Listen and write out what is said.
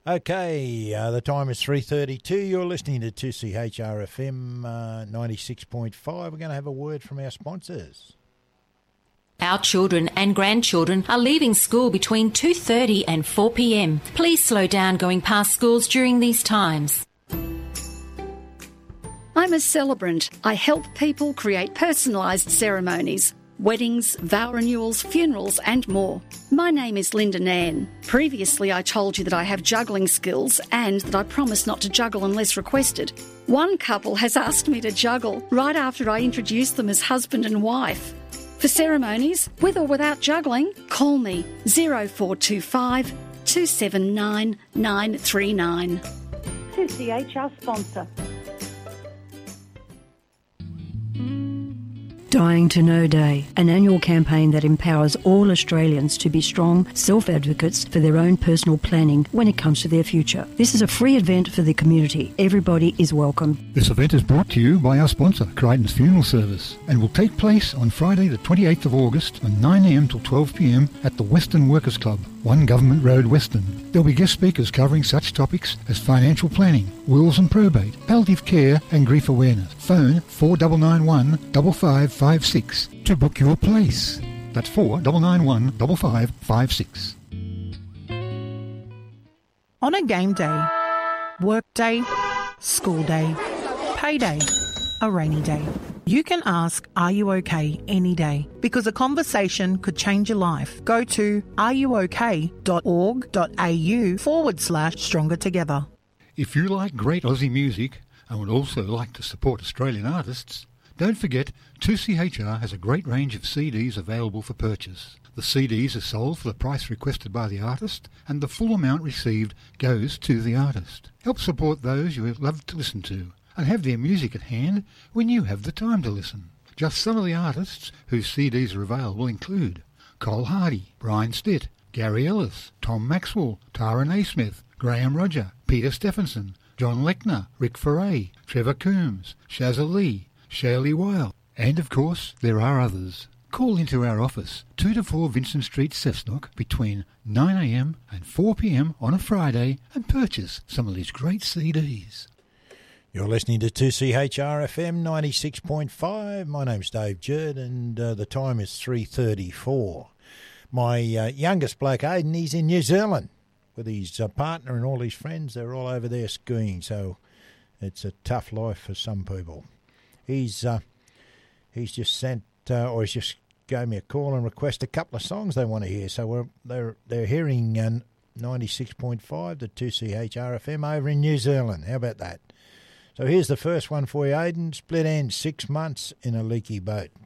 Okay, the time is 3:32. You're listening to 2CHRFM 96.5. We're going to have a word from our sponsors. Our children and grandchildren are leaving school between 2:30 and 4 p.m. Please slow down going past schools during these times. I'm a celebrant. I help people create personalised ceremonies. Weddings, vow renewals, funerals and more. My name is Linda Nairn. Previously I told you that I have juggling skills and that I promise not to juggle unless requested. One couple has asked me to juggle right after I introduced them as husband and wife. For ceremonies, with or without juggling, call me 0425 279 939. 2CHR sponsor. Dying to Know Day, an annual campaign that empowers all Australians to be strong self-advocates for their own personal planning when it comes to their future. This is a free event for the community. Everybody is welcome. This event is brought to you by our sponsor, Crichton's Funeral Service, and will take place on Friday the 28th of August from 9am till 12pm at the Western Workers Club, 1 Government Road, Western. There'll be guest speakers covering such topics as financial planning, wills and probate, palliative care and grief awareness. Phone 4991 5556 to book your place. That's 4991 5556. On a game day, work day, school day, payday, a rainy day, you can ask, "Are you okay?" any day, because a conversation could change your life. Go to areyouok.org.au/stronger together. If you like great Aussie music and would also like to support Australian artists, don't forget 2CHR has a great range of CDs available for purchase. The CDs are sold for the price requested by the artist, and the full amount received goes to the artist. Help support those you love to listen to, and have their music at hand when you have the time to listen. Just some of the artists whose CDs are available include Cole Hardy, Brian Stitt, Gary Ellis, Tom Maxwell, Tara Naismith, Graham Roger, Peter Stephenson, John Lechner, Rick Ferray, Trevor Coombs, Shazza Lee, Shirley Weil, and of course there are others. Call into our office, 2 to 4 Vincent Street, Cessnock, between 9am and 4pm on a Friday and purchase some of these great CDs. You're listening to 2CHRFM 96.5. My name's Dave Jerd, and the time is 3:34. My youngest bloke, Aidan, he's in New Zealand with his partner and all his friends. They're all over there skiing, so it's a tough life for some people. He's just sent, or he's just gave me a call and requested a couple of songs they want to hear. So they're hearing 96.5 to 2CHRFM over in New Zealand. How about that? So here's the first one for you, Aidan. Split End, 6 months in a leaky boat.